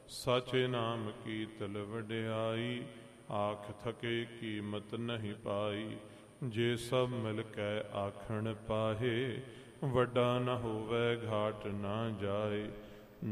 ਸਾਚੇ ਨਾਮ ਕੀ ਤਲ ਵਡਿਆਈ, ਆਖ ਥਕੇ ਕੀਮਤ ਨਹੀਂ ਪਾਈ। ਜੇ ਸਭ ਮਿਲ ਕੇ ਆਖਣ ਪਾਹੇ, ਵੱਡਾ ਨ ਹੋਵੇ ਘਾਟ ਨਾ ਜਾਏ।